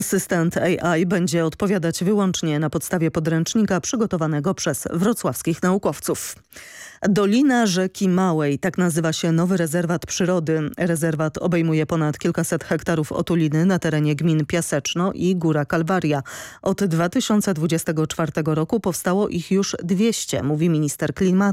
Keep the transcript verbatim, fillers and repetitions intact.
Asystent A I będzie odpowiadać wyłącznie na podstawie podręcznika przygotowanego przez wrocławskich naukowców. Dolina Rzeki Małej, tak nazywa się nowy rezerwat przyrody. Rezerwat obejmuje ponad kilkaset hektarów otuliny na terenie gmin Piaseczno i Góra Kalwaria. Od dwa tysiące dwudziestego czwartego roku powstało ich już dwieście, mówi minister klimatu